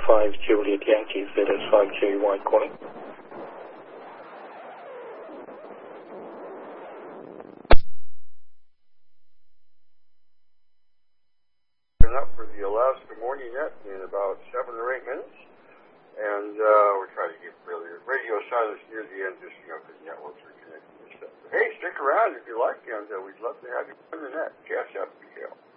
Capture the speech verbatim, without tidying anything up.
five Juliet Yankee, Z S five J Y calling. Up for the Alaska Morning Net in about seven or eight minutes. And uh, we're trying to keep really radio silence near the end just, you know, because networks are connected and stuff. But hey, stick around if you like, and uh, we'd love to have you on the net. K S F B K L.